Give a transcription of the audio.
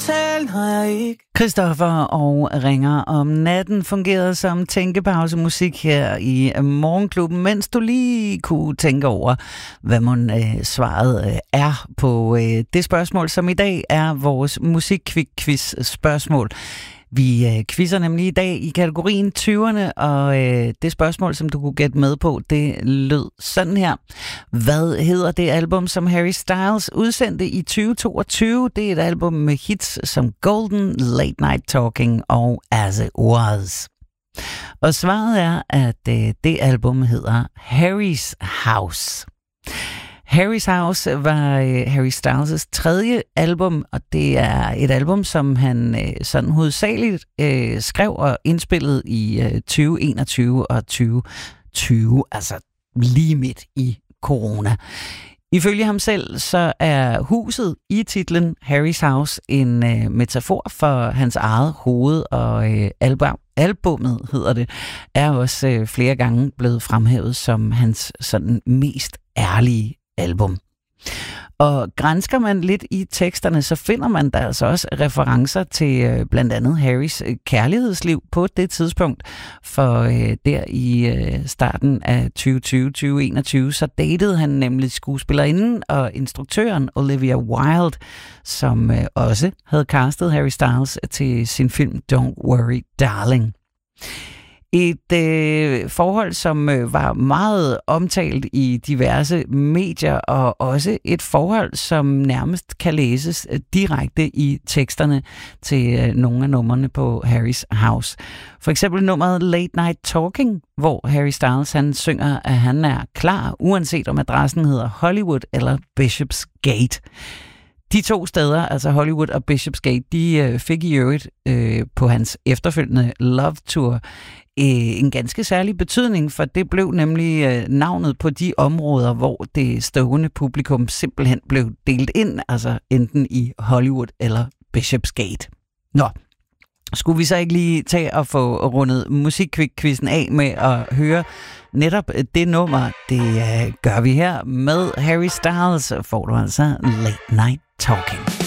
tale, har jeg ikke. Christoffer og Ringer om natten fungerede som tænkepausemusik her i Morgenklubben, mens du lige kunne tænke over, hvad svaret er på det spørgsmål, som i dag er vores musikquiz-spørgsmål. Vi quizzer nemlig i dag i kategorien 20'erne, og det spørgsmål, som du kunne gætte med på, det lød sådan her. Hvad hedder det album, som Harry Styles udsendte i 2022? Det er et album med hits som Golden, Late Night Talking og As It Was. Og svaret er, at det album hedder Harry's House. Harry's House var Harry Styles' tredje album, og det er et album, som han sådan hovedsageligt skrev og indspillede i 2021 og 2020, altså lige midt i corona. Ifølge ham selv, så er huset i titlen Harry's House en metafor for hans eget hoved, og albummet, hedder det, er også flere gange blevet fremhævet som hans sådan mest ærlige album. Og gransker man lidt i teksterne, så finder man der altså også referencer til blandt andet Harrys kærlighedsliv på det tidspunkt. For der i starten af 2020-2021, så datede han nemlig skuespillerinden og instruktøren Olivia Wilde, som også havde castet Harry Styles til sin film Don't Worry Darling. Et forhold, som var meget omtalt i diverse medier, og også et forhold, som nærmest kan læses direkte i teksterne til nogle af numrene på Harry's House. For eksempel nummeret Late Night Talking, hvor Harry Styles han synger, at han er klar, uanset om adressen hedder Hollywood eller Bishopsgate. De to steder, altså Hollywood og Bishopsgate, de fik i øvrigt på hans efterfølgende Love Tour en ganske særlig betydning, for det blev nemlig navnet på de områder, hvor det stående publikum simpelthen blev delt ind, altså enten i Hollywood eller Bishopsgate. Nå, skulle vi så ikke lige tage og få rundet musikquizzen af med at høre netop det nummer? Det gør vi her med Harry Styles, får du altså Late Night Talking.